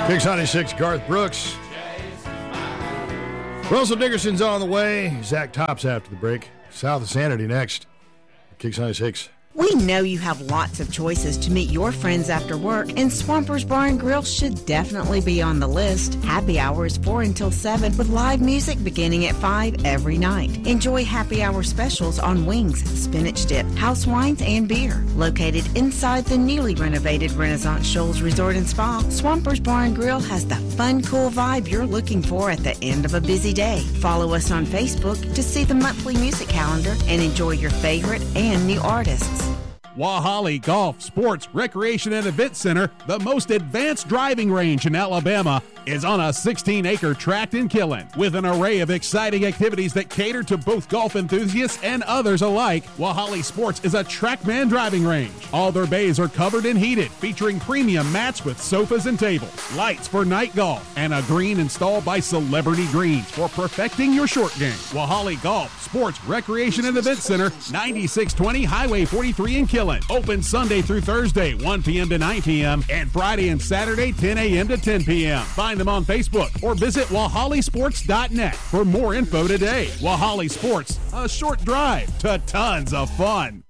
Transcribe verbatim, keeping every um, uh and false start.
Kicks ninety-six, Garth Brooks. Russell Dickerson's on the way. Zach Tops after the break. South of Sanity next. Kicks ninety-six. We know you have lots of choices to meet your friends after work, and Swampers Bar and Grill should definitely be on the list. Happy hour is four until seven with live music beginning at five every night. Enjoy happy hour specials on wings, spinach dip, house wines, and beer. Located inside the newly renovated Renaissance Shoals Resort and Spa, Swampers Bar and Grill has the fun, cool vibe you're looking for at the end of a busy day. Follow us on Facebook to see the monthly music calendar and enjoy your favorite and new artists. Wahali Golf, Sports, Recreation, and Event Center, the most advanced driving range in Alabama, is on a sixteen-acre tract in Killen. With an array of exciting activities that cater to both golf enthusiasts and others alike, Wahali Sports is a TrackMan driving range. All their bays are covered and heated, featuring premium mats with sofas and tables, lights for night golf, and a green installed by Celebrity Greens for perfecting your short game. Wahali Golf, Sports, Recreation, and Event Center, ninety-six twenty Highway forty-three in Killen. Open Sunday through Thursday, one p.m. to nine p.m., and Friday and Saturday, ten a.m. to ten p.m. Find them on Facebook or visit Wahali Sports dot net for more info today. Wahali Sports, a short drive to tons of fun.